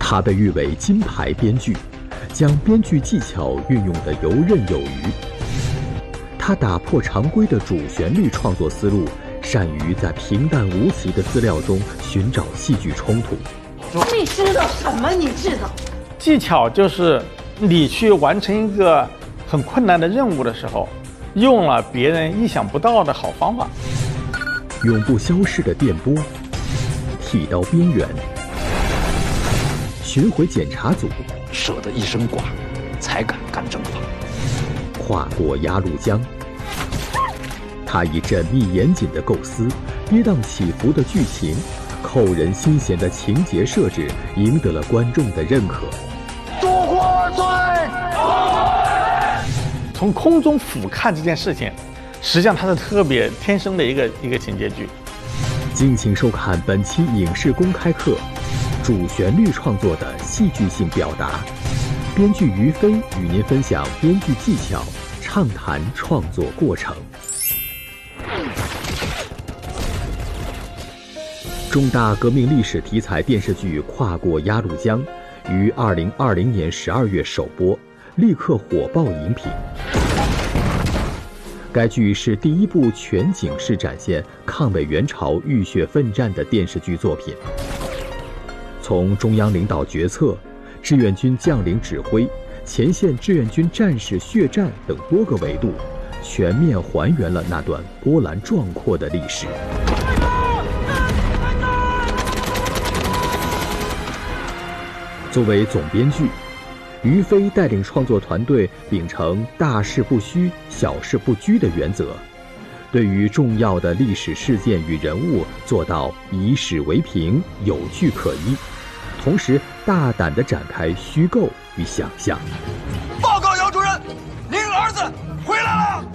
他被誉为金牌编剧，将编剧技巧运用得游刃有余。他打破常规的主旋律创作思路，善于在平淡无奇的资料中寻找戏剧冲突。 你知道什么？你知道？ 技巧就是你去完成一个很困难的任务的时候，用了别人意想不到的好方法。 永不消逝的电波，剃刀边缘，巡回检查组， 舍得一身剐，才敢干正法。 跨过鸭绿江，他以缜密严谨的构思、跌宕起伏的剧情、扣人心弦的情节设置，赢得了观众的认可。 祝国万岁！ 从空中俯瞰这件事情，实际上它是特别天生的一个情节剧。 敬请收看本期影视公开课，主旋律创作的戏剧性表达。编剧于飞与您分享编剧技巧，畅谈创作过程。重大革命历史题材电视剧《跨过鸭绿江》于2020年12月首播，立刻火爆荧屏。该剧是第一部全景式展现抗美援朝浴血奋战的电视剧作品。从中央领导决策、志愿军将领指挥、前线志愿军战士血战等多个维度，全面还原了那段波澜壮阔的历史。作为总编剧，于飞带领创作团队秉承大事不虚、小事不拘的原则，对于重要的历史事件与人物做到以史为凭、有据可依，同时大胆地展开虚构与想象。 报告姚主任，您儿子回来了。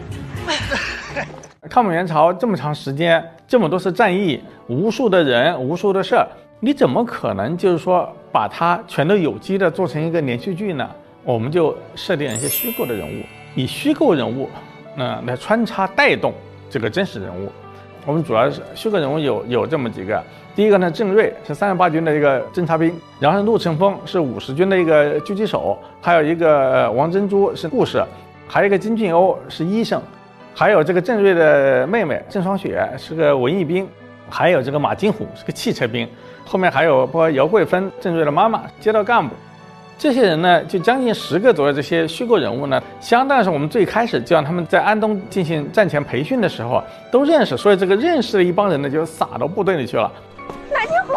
抗美援朝这么长时间，这么多次战役，无数的人，无数的事儿，你怎么可能就是说把它全都有机的做成一个连续剧呢？我们就设定一些虚构的人物，以虚构人物来穿插带动这个真实人物。我们主要是虚构人物有这么几个，第一个呢，郑瑞是38军的一个侦察兵，然后陆成风是50军的一个狙击手，还有一个王珍珠是护士，还有一个金俊欧是医生，还有这个郑瑞的妹妹郑双雪是个文艺兵，还有这个马金虎是个汽车兵，后面还有包括姚桂芬郑瑞的妈妈街道干部。这些人呢，就将近10个左右这些虚构人物呢，相当于是我们最开始就让他们在安东进行战前培训的时候都认识，所以这个认识的一帮人呢，就撒到部队里去了。 马金虎，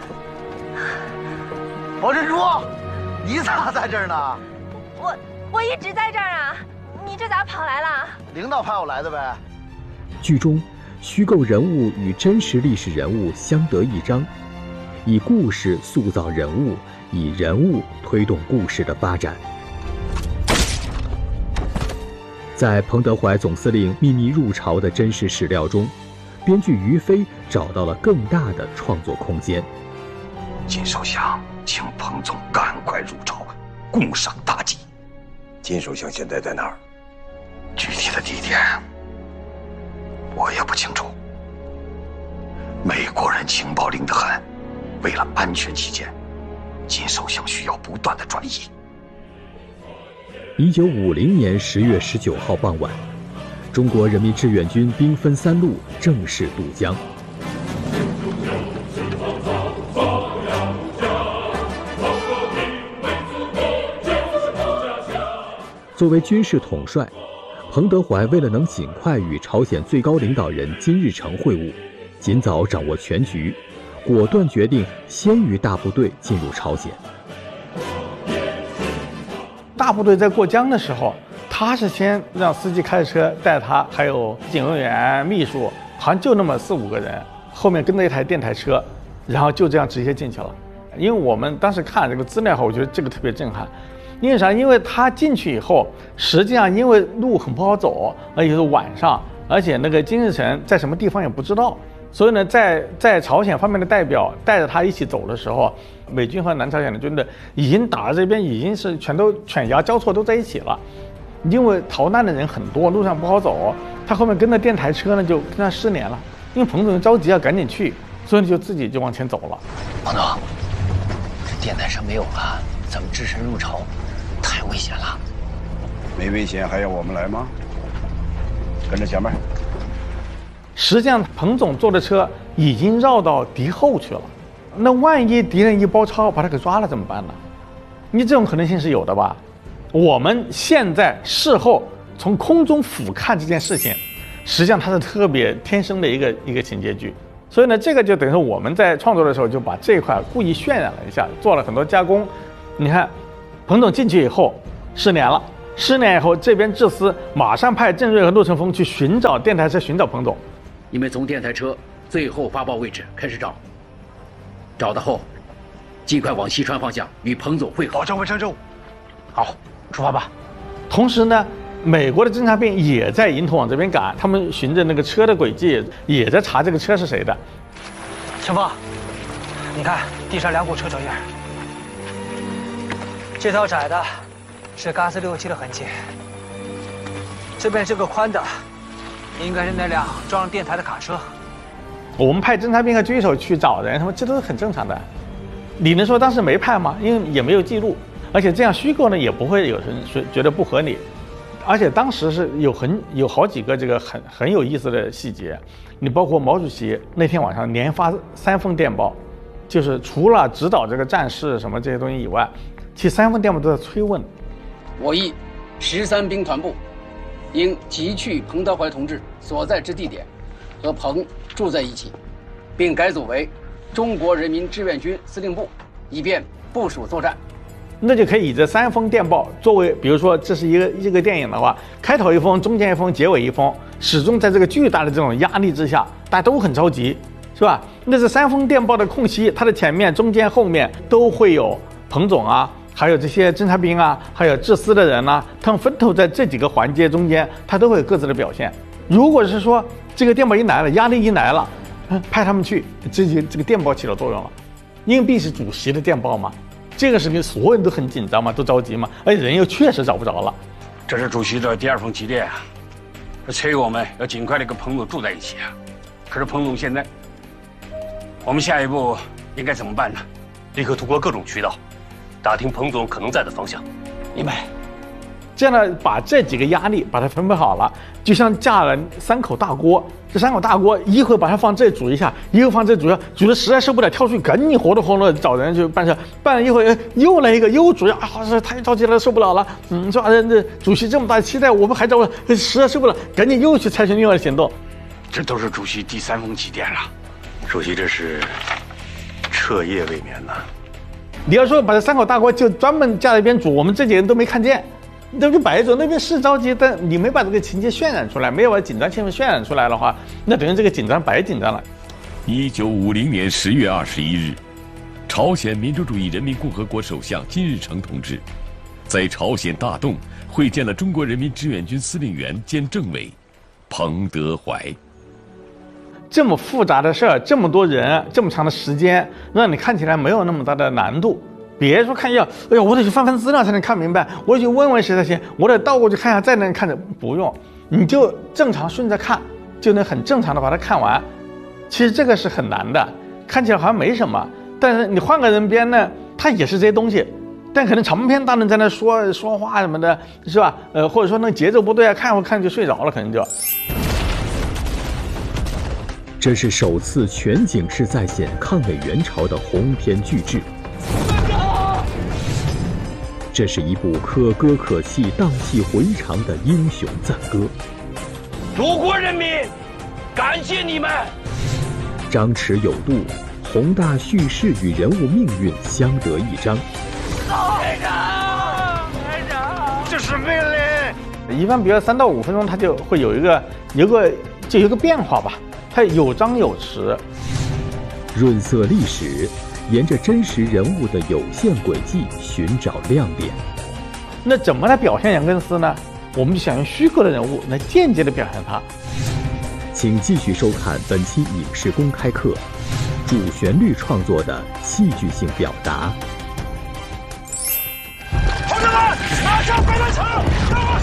王珍珠，你咋在这儿呢？ 我一直在这儿啊，你这咋跑来了？ 领导派我来的呗。 剧中虚构人物与真实历史人物相得益彰，以故事塑造人物，以人物推动故事的发展。在彭德怀总司令秘密入朝的真实史料中，编剧于飞找到了更大的创作空间。 金首相请彭总赶快入朝，共赏大计。 金首相现在在哪儿？ 具体的地点我也不清楚。美国人情报灵得很，为了安全起见，金首相需要不断的转移。 1950年10月19号傍晚，中国人民志愿军兵分3路正式渡江。作为军事统帅，彭德怀为了能尽快与朝鲜最高领导人金日成会晤，尽早掌握全局，果断决定先于大部队进入朝鲜。 大部队在过江的时候，他是先让司机开着车带他，还有警卫员、秘书，好像就那么4、5个人，后面跟着一台电台车，然后就这样直接进去了。因为我们当时看这个资料后，我觉得这个特别震撼。因为啥？因为他进去以后，实际上因为路很不好走，而且是晚上，而且那个金日成在什么地方也不知道，所以呢，在朝鲜方面的代表带着他一起走的时候，美军和南朝鲜的军队已经打到这边，已经是全都犬牙交错都在一起了。因为逃难的人很多，路上不好走，他后面跟着电台车呢就跟他失联了。因为彭总着急要赶紧去，所以就自己就往前走了。 彭总， 电台上没有了，咱们只身入朝，太危险了。 没危险还要我们来吗？跟着前面。 实际上，彭总坐的车已经绕到敌后去了。那万一敌人一包抄把他给抓了怎么办呢？你这种可能性是有的吧？我们现在事后从空中俯瞰这件事情，实际上它是特别天生的一个情节剧。所以呢，这个就等于说我们在创作的时候就把这一块故意渲染了一下，做了很多加工。你看，彭总进去以后失联了，失联以后这边智司马上派郑瑞和陆成峰去寻找电台车，寻找彭总。 你们从电台车最后发报位置开始找，找到后，尽快往西川方向与彭总会合。 保证完成任务。 好，出发吧。 同时呢，美国的侦察兵也在迎头往这边赶，他们循着那个车的轨迹，也在查这个车是谁的。 陈峰，你看地上2股车辙印，这条窄的是嘎斯657的痕迹，这边这个宽的应该是那辆装上电台的卡车。 我们派侦察兵和狙手去找人，他们这都是很正常的。你能说当时没派吗？因为也没有记录，而且这样虚构呢，也不会有人觉得不合理。而且当时是有好几个这个很有意思的细节，你包括毛主席那天晚上连发3封电报，就是除了指导这个战事什么这些东西以外，其实3封电报都在催问。 我议13兵团部应急去彭德怀同志所在之地点，和彭住在一起，并改组为中国人民志愿军司令部，以便部署作战。 那就可以以这3封电报作为，比如说这是一个电影的话，开头1封，中间1封，结尾1封，始终在这个巨大的这种压力之下，大家都很着急，是吧？那这3封电报的空隙，它的前面、中间、后面都会有彭总啊，还有这些侦察兵啊，还有智司的人啊，他们分头在这几个环节中间，他都会有各自的表现。如果是说这个电报一来了，压力一来了，派他们去，这个电报起了作用了，硬币是主席的电报嘛。这个事情所有人都很紧张嘛，都着急嘛，而且人又确实找不着了。 这是主席的第2封急电啊，催我们要尽快的跟彭总住在一起啊。可是彭总现在，我们下一步应该怎么办呢？ 立刻通过各种渠道，打听彭总可能在的方向。 明白。 这样呢，把这几个压力把它分配好了，就像架了3口大锅。这3口大锅一会儿把它放这煮一下，一会儿放这煮一下，煮的实在受不了，跳出去赶紧活动活动找人去办事。办了一会儿又来一个又煮呀，这太着急了，受不了了。说这主席这么大期待，我们还找实在受不了，赶紧又去采取另外的行动。 这都是主席第3封急电了。 主席这是彻夜未眠呐。 你要说把这3口大锅就专门架在一边煮，我们这几个人都没看见。那就白走，那边是着急，但你没把这个情节渲染出来，没有把紧张气氛渲染出来的话，那等于这个紧张白紧张了。 1950年10月21日，朝鲜民主主义人民共和国首相金日成同志在朝鲜大洞会见了中国人民志愿军司令员兼政委彭德怀。 这么复杂的事儿，这么多人，这么长的时间，让你看起来没有那么大的难度。别说看一下，哎呀，我得去翻资料才能看明白，我得去问问谁才行，我得倒过去看一下再能看着，不用，你就正常顺着看，就能很正常的把它看完。其实这个是很难的，看起来好像没什么，但是你换个人编呢，它也是这些东西，但可能长篇大论在那说话什么的，是吧？或者说那节奏不对啊，看会看就睡着了，可能就。 这是首次全景式再现抗美援朝的鸿篇巨制。这是一部可歌可泣、荡气回肠的英雄赞歌。 祖国人民，感谢你们！ 张弛有度，宏大叙事与人物命运相得益彰。 排长，这是命令。 一般比如3到5分钟，它就会有一个变化吧，它有张有弛。 润色历史，沿着真实人物的有限轨迹寻找亮点。 那怎么来表现杨根思呢？我们就想用虚构的人物来间接的表现他。 请继续收看本期影视公开课，主旋律创作的戏剧性表达。 同志们，拿下飞弹城，让我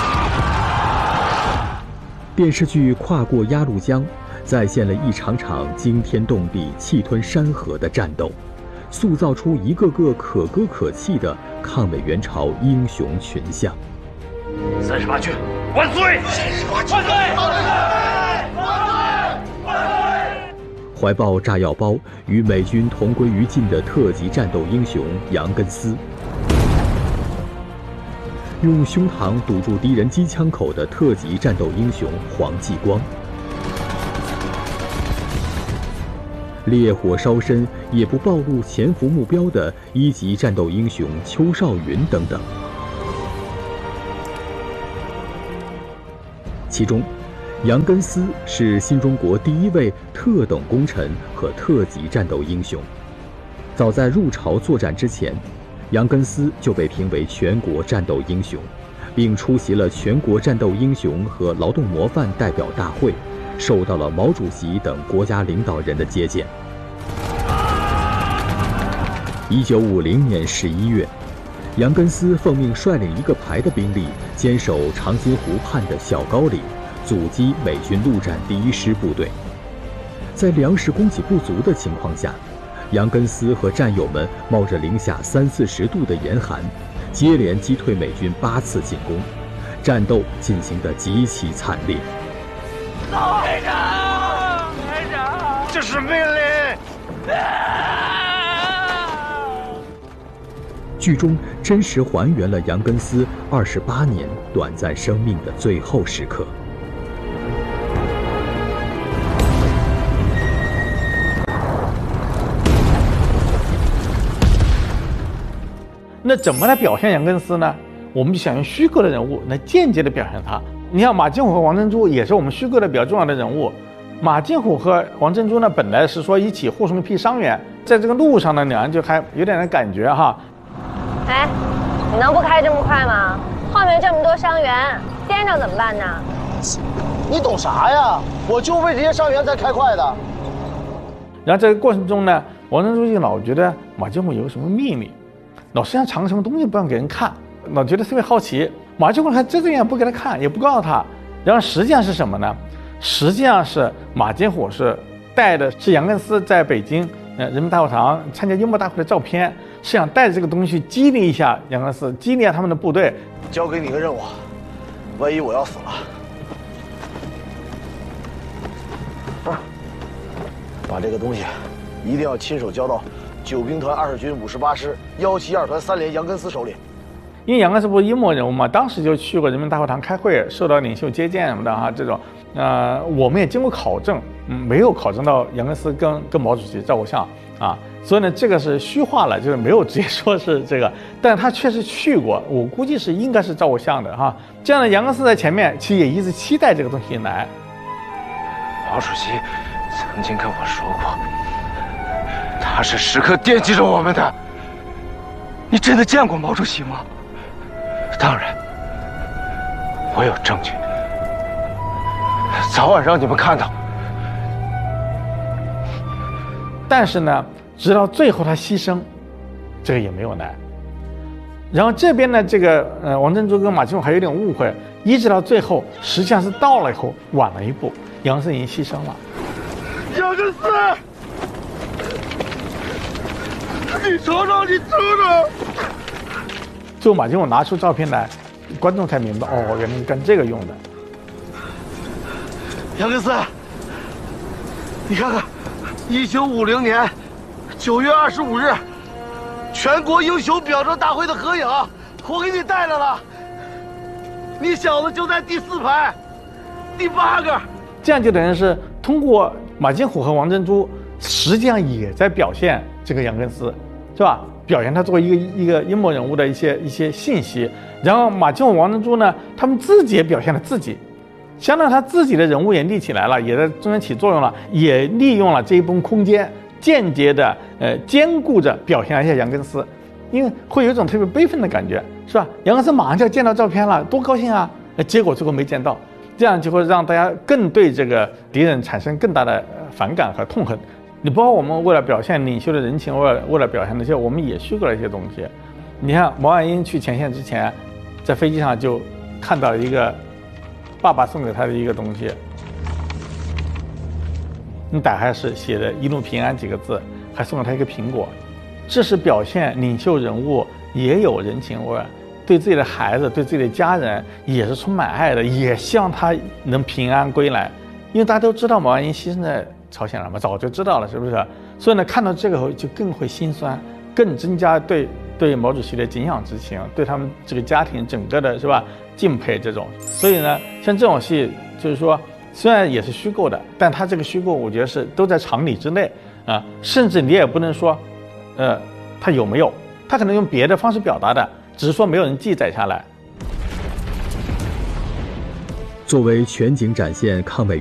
上！ 电视剧《跨过鸭绿江》再现了一场场惊天动地、气吞山河的战斗， 塑造出一个个可歌可泣的抗美援朝英雄群像。 38军万岁！万岁！ 怀抱炸药包与美军同归于尽的特级战斗英雄杨根思，用胸膛堵住敌人机枪口的特级战斗英雄黄继光，烈火烧身也不暴露潜伏目标的1级战斗英雄邱少云等等。其中，杨根思是新中国第一位特等功臣和特级战斗英雄。早在入朝作战之前，杨根思就被评为全国战斗英雄，并出席了全国战斗英雄和劳动模范代表大会，受到了毛主席等国家领导人的接见。1950年11月，杨根思奉命率领1个排的兵力，坚守长津湖畔的小高里，阻击美军陆战第1师部队。在粮食供给不足的情况下，杨根思和战友们冒着零下30-40度的严寒，接连击退美军8次进攻，战斗进行得极其惨烈。 排长，排长，这是命令！ 剧中真实还原了杨根思28年短暂生命的最后时刻。 那怎么来表现杨根思呢？我们就想用虚构的人物来间接的表现他。你看马金虎和王珍珠也是我们虚构的比较重要的人物。马金虎和王珍珠呢，本来是说一起护送一批伤员，在这个路上呢，两人就还有点感觉哈。 哎，你能不开这么快吗？后面这么多伤员，颠着怎么办呢？ 你懂啥呀？我就为这些伤员才开快的。 然后这个过程中呢，王珍珠就老觉得马金虎有什么秘密，老身上藏什么东西不让给人看，老觉得特别好奇。马金虎还这样不给他看，也不告诉他。然后实际上是什么呢？实际上是马金虎是带的是杨根思在北京人民大会堂参加英模大会的照片，是想带着这个东西去激励一下杨根思，激励一下他们的部队。 交给你个任务，万一我要死了，把这个东西一定要亲手交到9兵团20军58师172团3连杨根思手里。 因为杨根思不是英模人物嘛，当时就去过人民大会堂开会，受到领袖接见什么的哈，这种，我们也经过考证，没有考证到杨根思跟毛主席照过相啊，所以呢，这个是虚化了，就是没有直接说是这个，但他确实去过，我估计是应该是照过相的哈。这样的杨根思在前面，其实也一直期待这个东西来。 毛主席曾经跟我说过，他是时刻惦记着我们的。你真的见过毛主席吗？当然，我有证据，早晚让你们看到。 但是呢，直到最后他牺牲，这个也没有来。然后这边呢，这个王珍珠跟马金虎还有点误会，一直到最后，实际上是到了以后晚了一步，杨根思已经牺牲了。 杨根思，你瞅瞅，你瞅瞅。 最后马金虎拿出照片来，观众才明白，哦，原来是干这个用的。 杨根思，你看看，1950年9月25日，全国英雄表彰大会的合影，我给你带来了。你小子就在第4排，第8个。 这样就等于是通过马金虎和王珍珠，实际上也在表现这个杨根思，是吧？表现他作为一个英模人物的一些信息。然后马金虎、王珍珠呢，他们自己也表现了自己，相当于他自己的人物也立起来了，也在中间起作用了，也利用了这一部分空间，间接的兼顾着表现一下杨根思，因为会有一种特别悲愤的感觉，是吧？杨根思马上就要见到照片了，多高兴啊！结果最后没见到，这样就会让大家更对这个敌人产生更大的反感和痛恨。你包括我们为了表现领袖的人情，为了表现那些，我们也虚构了一些东西。你看毛岸英去前线之前，在飞机上就看到一个爸爸送给他的一个东西，你打开是写的"一路平安"几个字，还送了他一个苹果。 这是表现领袖人物也有人情味儿，对自己的孩子、对自己的家人也是充满爱的，也希望他能平安归来。因为大家都知道毛岸英牺牲在朝鲜了嘛，早就知道了，是不是？所以呢，看到这个后就更会心酸，更增加对毛主席的敬仰之情，对他们这个家庭整个的是吧敬佩这种。所以呢，像这种戏就是说，虽然也是虚构的，但他这个虚构我觉得是都在常理之内啊，甚至你也不能说，他有没有，他可能用别的方式表达的，只是说没有人记载下来。 作为全景展现抗美